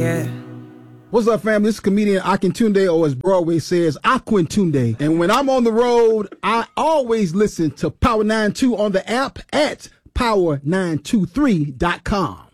Yeah. What's up, family? This is comedian Akintunde, or as Broadway says, Aquintunde. And when I'm on the road, I always listen to Power 92 on the app at power923.com.